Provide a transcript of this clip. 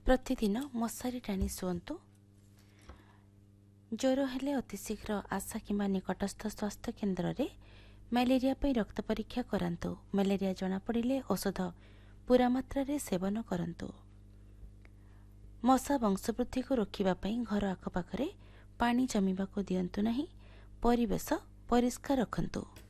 प्रतिदिन मशारी टाणी शुअंतु। ज्वर हेले अतिशीघ्र आशा किंबा निकटस्थ स्वास्थ्य केन्द्र रे मलेरिया पई रक्त परीक्षा करांतु। मलेरिया जना पड़िले औषध पूरा मात्रा रे सेवन करंतु। मशा वंशवृद्धि को रोकिबा पई घर आखपाखरे पानी जमिबा को दियंतु नहीं। परिवेश परिष्कार रखंतु।